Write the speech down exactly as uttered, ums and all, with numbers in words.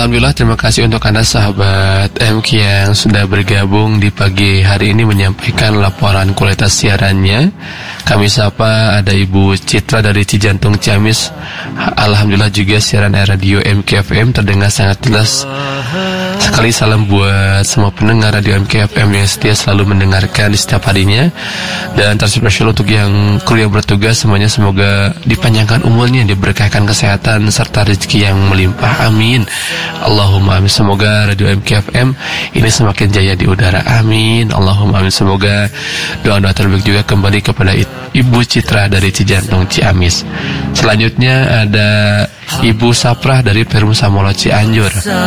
Alhamdulillah, terima kasih untuk Anda sahabat M Q yang sudah bergabung di pagi hari ini menyampaikan laporan kualitas siarannya. Kami sapa ada Ibu Citra dari Cijantung Ciamis. Alhamdulillah juga siaran radio M Q F M terdengar sangat jelas. Sekali salam buat semua pendengar radio M Q F M yang setia selalu mendengarkan di setiap harinya. Dan terspesial untuk yang kru yang bertugas semuanya, semoga dipanjangkan umurnya, diberkahkan kesehatan serta rezeki yang melimpah. Amin. Allahumma amin. Semoga radio M Q F M ini semakin jaya di udara. Amin. Allahumma amin. Semoga doa-doa terbaik juga kembali kepada Ibu Citra dari Cijantung Ciamis. Selanjutnya ada Ibu Saprah dari Perum Samolo Cianjur.